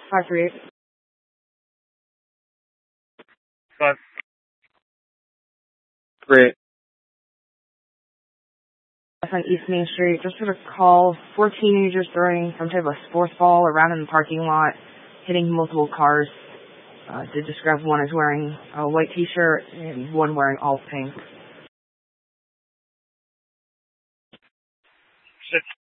538. Five. Great. On East Main Street, just got a call. 4 teenagers throwing some type of sports ball around in the parking lot, hitting multiple cars. Did describe one as wearing a white t-shirt and one wearing all pink. 6.